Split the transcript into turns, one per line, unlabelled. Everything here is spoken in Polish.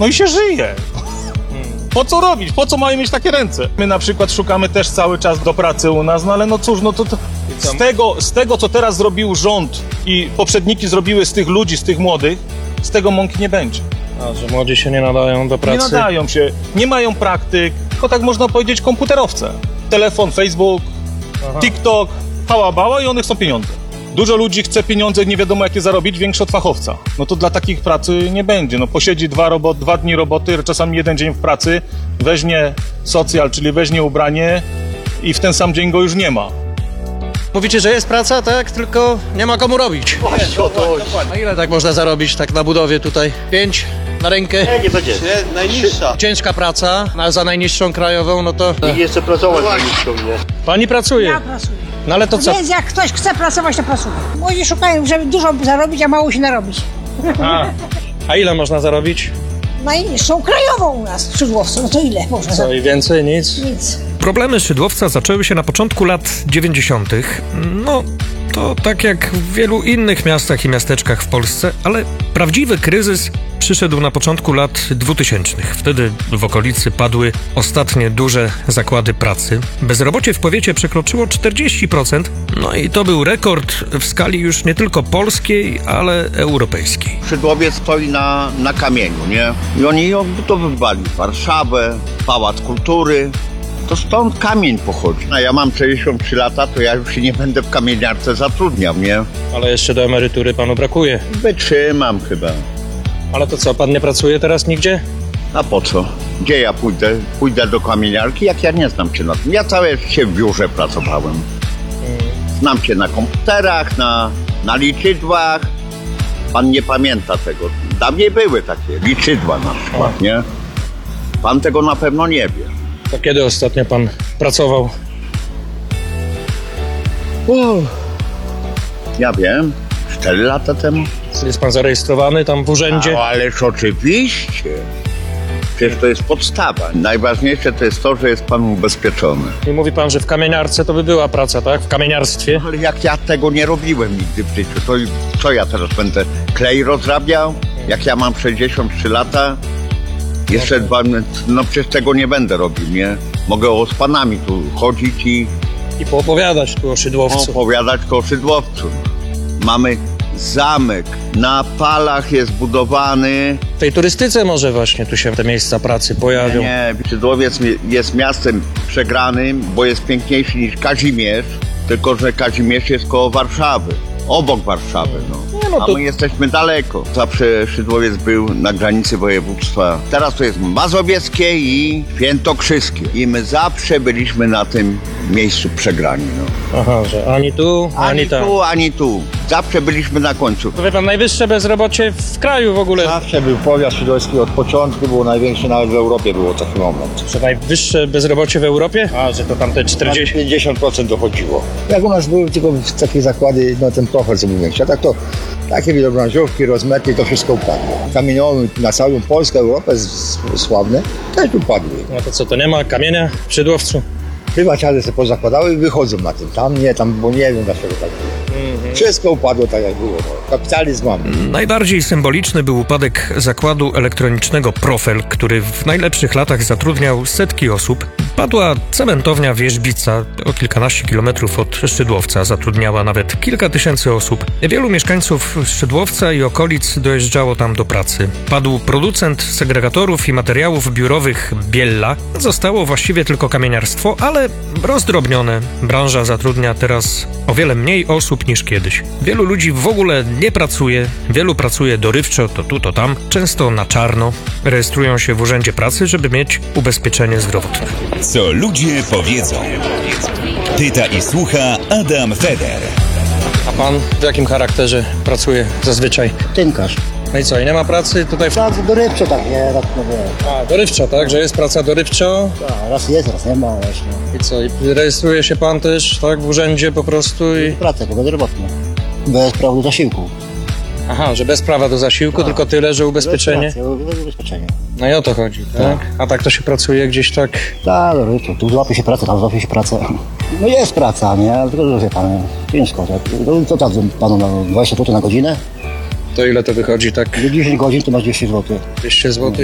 No i się żyje. Po co robić? Po co mają mieć takie ręce? My na przykład szukamy też cały czas do pracy u nas, no ale no cóż, no to z tego, co teraz zrobił rząd i poprzedniki zrobiły z tych ludzi, z tych młodych, z tego mąki nie będzie.
A, że młodzi się nie nadają do pracy?
Nie nadają się, nie mają praktyk, tylko tak można powiedzieć komputerowce. Telefon, Facebook, TikTok, hała bała i one chcą pieniądze. Dużo ludzi chce pieniądze, nie wiadomo jakie zarobić, większe od fachowca. No to dla takich pracy nie będzie. No posiedzi 2 dni roboty, czasami 1 dzień w pracy, weźmie socjal, czyli weźmie ubranie i w ten sam dzień go już nie ma.
Mówicie, że jest praca, tak? Tylko nie ma komu robić. A ile tak można zarobić tak na budowie tutaj? 5 na rękę?
Nie będzie. Najniższa.
Ciężka praca, za najniższą krajową, no to...
I jeszcze pracować najniższą, nie?
Pani pracuje?
Ja pracuję.
No ale to co?
Więc jak ktoś chce pracować, to pracuje. Młodzi szukają, żeby dużo zarobić, a mało się narobić.
A ile można zarobić?
Najniższą krajową u nas w Szydłowcu, no to ile można
Co,
zarobić?
i więcej? Nic?
Nic.
Problemy Szydłowca zaczęły się na początku lat 90. No, to tak jak w wielu innych miastach i miasteczkach w Polsce, ale prawdziwy kryzys przyszedł na początku lat 2000. Wtedy w okolicy padły ostatnie duże zakłady pracy. Bezrobocie w powiecie przekroczyło 40%, no i to był rekord w skali już nie tylko polskiej, ale europejskiej.
Szydłowiec stoi na kamieniu, nie? I oni odbudowywali Warszawę, Pałac Kultury. To stąd kamień pochodzi. A ja mam 63 lata, to ja już się nie będę w kamieniarce zatrudniał, nie?
Ale jeszcze do emerytury panu brakuje.
Wytrzymam chyba.
Ale to co, pan nie pracuje teraz nigdzie?
A po co? Gdzie ja pójdę? Pójdę do kamieniarki, jak ja nie znam się na tym. Ja całe życie w biurze pracowałem. Znam się na komputerach, na liczydłach. Pan nie pamięta tego. Dawniej były takie liczydła na przykład, nie? Pan tego na pewno nie wie.
To kiedy ostatnio pan pracował?
Ja wiem, 4 lata temu.
Jest pan zarejestrowany tam w urzędzie?
Ależ oczywiście. Przecież to jest podstawa. Najważniejsze to jest to, że jest pan ubezpieczony.
I mówi pan, że w kamieniarce to by była praca, tak? W kamieniarstwie?
Ale jak ja tego nie robiłem nigdy w życiu, to co ja teraz będę klej rozrabiał? Jak ja mam 63 lata? Jeszcze no przecież tego nie będę robił, nie? Mogę z panami tu chodzić i
poopowiadać tu o Szydłowcu.
opowiadać o Szydłowcu. Mamy zamek, na Palach jest budowany.
W tej turystyce może właśnie tu się te miejsca pracy pojawią.
Nie, Szydłowiec jest miastem przegranym, bo jest piękniejszy niż Kazimierz, tylko że Kazimierz jest koło Warszawy, obok Warszawy, no. A my jesteśmy daleko. Zawsze Szydłowiec był na granicy województwa. Teraz to jest Mazowieckie i Świętokrzyskie. I my zawsze byliśmy na tym miejscu przegrani, no.
Aha, że ani tu, ani tam.
Ani tu. Zawsze byliśmy na końcu.
To wie pan, najwyższe bezrobocie w kraju w ogóle.
Zawsze był powiat szydłowski od początku, było największe, nawet w Europie było taki moment.
Że najwyższe bezrobocie w Europie? A, że to tam te 40...
50% dochodziło. Jak u nas były tylko takie zakłady, no ten profil co był większy, a tak to takie wielobranżówki, rozmety, to wszystko upadło. Kamieniołomy na całą Polskę, Europę sławne, też upadły.
No to co, to nie ma kamienia w Szydłowcu?
Chyba ciady sobie pozakładały i wychodzą na tym. Tam nie, bo nie wiem dlaczego tak było. Wszystko upadło tak jak było. No. Kapitalizm mamy.
Najbardziej symboliczny był upadek zakładu elektronicznego Profel, który w najlepszych latach zatrudniał setki osób. Padła cementownia Wierzbica, o kilkanaście kilometrów od Szydłowca, zatrudniała nawet kilka tysięcy osób. Wielu mieszkańców Szydłowca i okolic dojeżdżało tam do pracy. Padł producent segregatorów i materiałów biurowych Biella. Zostało właściwie tylko kamieniarstwo, ale rozdrobnione. Branża zatrudnia teraz o wiele mniej osób niż kiedyś. Wielu ludzi w ogóle nie pracuje, wielu pracuje dorywczo, to tu, to tam, często na czarno. Rejestrują się w urzędzie pracy, żeby mieć ubezpieczenie zdrowotne.
Co ludzie powiedzą. Pyta i słucha Adam Feder.
A pan w jakim charakterze pracuje zazwyczaj?
Tynkarz.
No i co, i nie ma pracy tutaj w...
Tak, dorywcze tak, nie, tak mówię.
A, dorywczo, tak? Że jest praca dorywczo?
Raz jest, raz nie ma właśnie.
I co, i rejestruje się pan też, tak, w urzędzie po prostu i...
Pracę, tylko bezrobotną. Bez prawa do zasiłku.
Aha, że bez prawa do zasiłku, tylko tyle, że ubezpieczenie?
Bez ubezpieczenia.
No i o to chodzi, tak? A tak to się pracuje gdzieś tak...
Tak, dorywcze. Tu złapie się pracę, tam złapie się pracę. No jest praca, nie? Ale tylko, że wie pan, ciężko. To tam panu na 20 zł na godzinę.
To ile to wychodzi, tak?
10 godzin to masz 200 zł.
200 zł